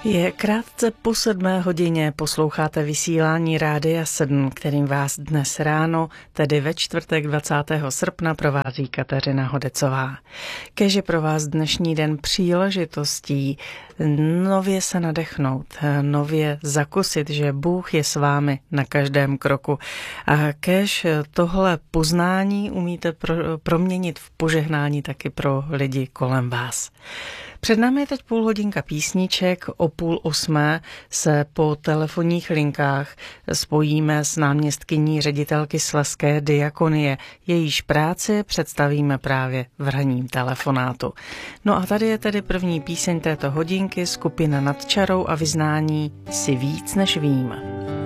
Je krátce po 7 hodině, posloucháte vysílání Rádia 7, kterým vás dnes ráno, tedy ve čtvrtek 20. srpna, provází Kateřina Hodecová. Kéž je pro vás dnešní den příležitostí nově se nadechnout, nově zakusit, že Bůh je s vámi na každém kroku. A kéž tohle poznání umíte proměnit v požehnání taky pro lidi kolem vás. Před námi je teď půl hodinka písniček, o 7:30 se po telefonních linkách spojíme s náměstkyní ředitelky Slezské diakonie. Jejíž práci představíme právě v ranním telefonátu. No a tady je tedy první píseň této hodinky, skupina Nad čarou a vyznání Si víc než vím.